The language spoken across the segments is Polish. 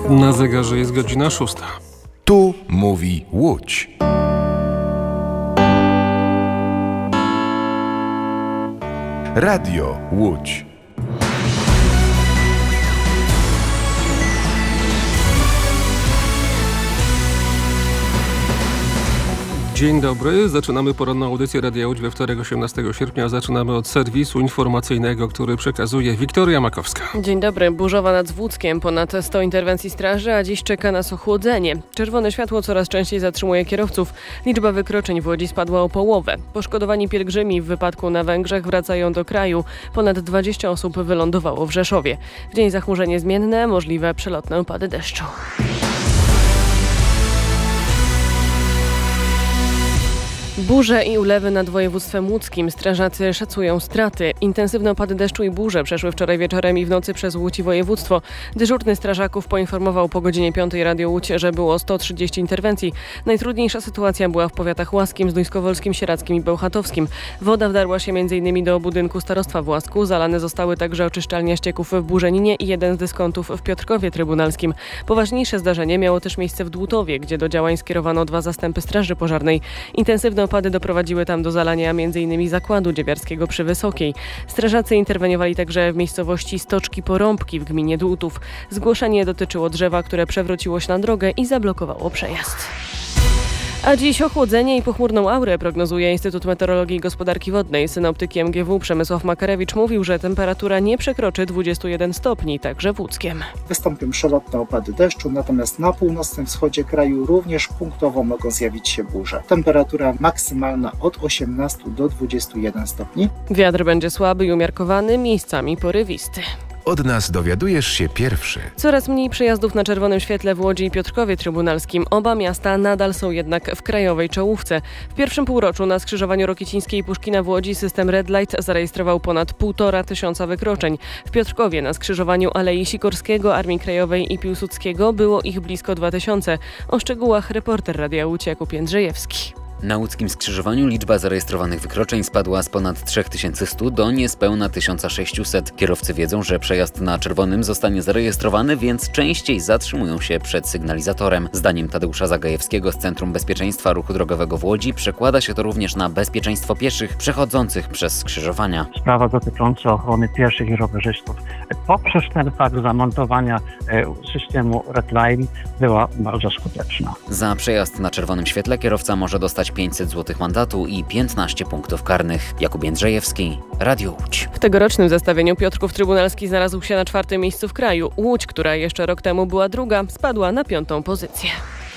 Na zegarze jest godzina 6. Tu mówi Łódź. Radio Łódź. Dzień dobry, zaczynamy poranną audycję Radia Łódź we wtorek 18 sierpnia. Zaczynamy od serwisu informacyjnego, który przekazuje Wiktoria Makowska. Dzień dobry, burzowa nad Włódzkiem, ponad 100 interwencji straży, a dziś czeka nas ochłodzenie. Czerwone światło coraz częściej zatrzymuje kierowców. Liczba wykroczeń w Łodzi spadła o połowę. Poszkodowani pielgrzymi w wypadku na Węgrzech wracają do kraju. Ponad 20 osób wylądowało w Rzeszowie. W dzień zachmurzenie zmienne, możliwe przelotne opady deszczu. Burze i ulewy nad województwem łódzkim. Strażacy szacują straty. Intensywne opady deszczu i burze przeszły wczoraj wieczorem i w nocy przez Łódź i województwo. Dyżurny strażaków poinformował po godzinie 5 Radio Łódź, że było 130 interwencji. Najtrudniejsza sytuacja była w powiatach łaskim, zduńskowolskim, sieradzkim i bełchatowskim. Woda wdarła się m.in. do budynku starostwa w Łasku. Zalane zostały także oczyszczalnia ścieków w Burzeninie i jeden z dyskontów w Piotrkowie Trybunalskim. Poważniejsze zdarzenie miało też miejsce w Dłutowie, gdzie do działań skierowano 2 zastępy straży pożarnej. Intensywne opady doprowadziły tam do zalania m.in. zakładu dziewiarskiego przy Wysokiej. Strażacy interweniowali także w miejscowości Stoczki Porąbki w gminie Dłutów. Zgłoszenie dotyczyło drzewa, które przewróciło się na drogę i zablokowało przejazd. A dziś ochłodzenie i pochmurną aurę prognozuje Instytut Meteorologii i Gospodarki Wodnej. Synoptyk MGW Przemysław Makarewicz mówił, że temperatura nie przekroczy 21 stopni, także w Łódzkiem. Wystąpią przelotne opady deszczu, natomiast na północnym wschodzie kraju również punktowo mogą zjawić się burze. Temperatura maksymalna od 18 do 21 stopni. Wiatr będzie słaby i umiarkowany, miejscami porywisty. Od nas dowiadujesz się pierwszy. Coraz mniej przejazdów na czerwonym świetle w Łodzi i Piotrkowie Trybunalskim. Oba miasta nadal są jednak w krajowej czołówce. W pierwszym półroczu na skrzyżowaniu Rokicińskiej i Puszkina w Łodzi system Red Light zarejestrował ponad 1500 wykroczeń. W Piotrkowie na skrzyżowaniu Alei Sikorskiego, Armii Krajowej i Piłsudskiego było ich blisko 2000. O szczegółach reporter Radia Łódź Jakub Jędrzejewski. Na łódzkim skrzyżowaniu liczba zarejestrowanych wykroczeń spadła z ponad 3100 do niespełna 1600. Kierowcy wiedzą, że przejazd na czerwonym zostanie zarejestrowany, więc częściej zatrzymują się przed sygnalizatorem. Zdaniem Tadeusza Zagajewskiego z Centrum Bezpieczeństwa Ruchu Drogowego w Łodzi przekłada się to również na bezpieczeństwo pieszych przechodzących przez skrzyżowania. Sprawa dotycząca ochrony pieszych i rowerzystów. Poprzez ten fakt zamontowania systemu Red Light była bardzo skuteczna. Za przejazd na czerwonym świetle kierowca może dostać 500 zł mandatu i 15 punktów karnych. Jakub Jędrzejewski, Radio Łódź. W tegorocznym zestawieniu Piotrków Trybunalski znalazł się na 4. miejscu w kraju. Łódź, która jeszcze rok temu była 2, spadła na 5. pozycję.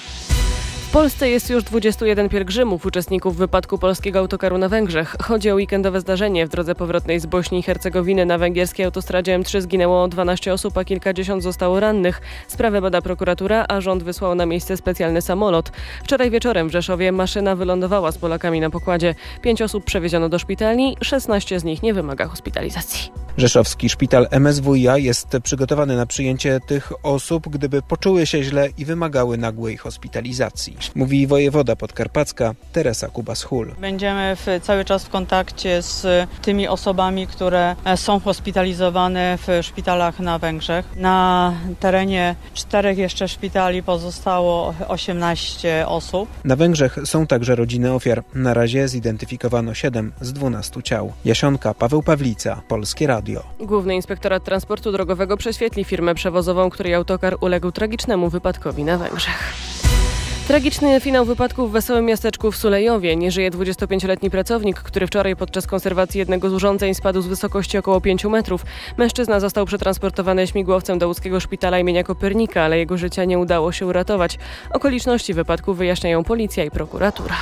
W Polsce jest już 21 pielgrzymów, uczestników wypadku polskiego autokaru na Węgrzech. Chodzi o weekendowe zdarzenie. W drodze powrotnej z Bośni i Hercegowiny na węgierskiej autostradzie M3 zginęło 12 osób, a kilkadziesiąt zostało rannych. Sprawę bada prokuratura, a rząd wysłał na miejsce specjalny samolot. Wczoraj wieczorem w Rzeszowie maszyna wylądowała z Polakami na pokładzie. 5 osób przewieziono do szpitali, 16 z nich nie wymaga hospitalizacji. Rzeszowski szpital MSWiA jest przygotowany na przyjęcie tych osób, gdyby poczuły się źle i wymagały nagłej hospitalizacji. Mówi wojewoda podkarpacka Teresa Kubas-Hul. Będziemy cały czas w kontakcie z tymi osobami, które są hospitalizowane w szpitalach na Węgrzech. Na terenie 4 jeszcze szpitali pozostało 18 osób. Na Węgrzech są także rodziny ofiar. Na razie zidentyfikowano 7 z 12 ciał. Jasionka, Paweł Pawlica, Polskie Radio. Główny Inspektorat Transportu Drogowego prześwietli firmę przewozową, której autokar uległ tragicznemu wypadkowi na Węgrzech. Tragiczny finał wypadku w wesołym miasteczku w Sulejowie. Nie żyje 25-letni pracownik, który wczoraj podczas konserwacji jednego z urządzeń spadł z wysokości około 5 metrów. Mężczyzna został przetransportowany śmigłowcem do łódzkiego szpitala imienia Kopernika, ale jego życia nie udało się uratować. Okoliczności wypadku wyjaśniają policja i prokuratura.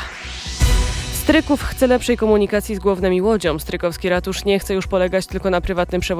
Stryków chce lepszej komunikacji z Głownem i Łodzią. Strykowski ratusz nie chce już polegać tylko na prywatnym przewozie